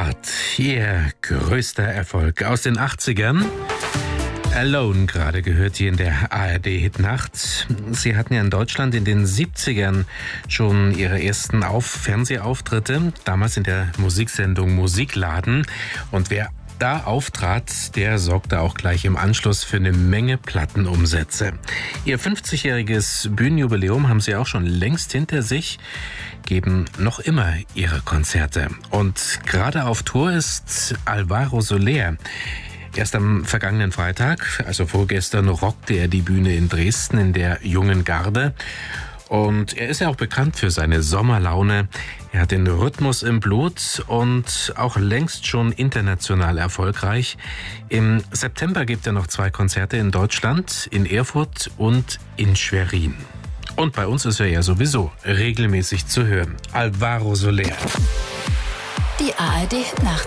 Heart, ihr größter Erfolg aus den 80ern. Alone gerade gehört hier in der ARD-Hitnacht. Sie hatten ja in Deutschland in den 70ern schon ihre ersten Fernsehauftritte, damals in der Musiksendung Musikladen. Und wer da auftrat, der sorgte auch gleich im Anschluss für eine Menge Plattenumsätze. Ihr 50-jähriges Bühnenjubiläum haben sie auch schon längst hinter sich, geben noch immer ihre Konzerte. Und gerade auf Tour ist Álvaro Soler. Erst am vergangenen Freitag, also vorgestern, rockte er die Bühne in Dresden in der Jungen Garde. Und er ist ja auch bekannt für seine Sommerlaune. Er hat den Rhythmus im Blut und auch längst schon international erfolgreich. Im September gibt er noch 2 Konzerte in Deutschland, in Erfurt und in Schwerin. Und bei uns ist er ja sowieso regelmäßig zu hören. Álvaro Soler. Die ARD-Hitnacht.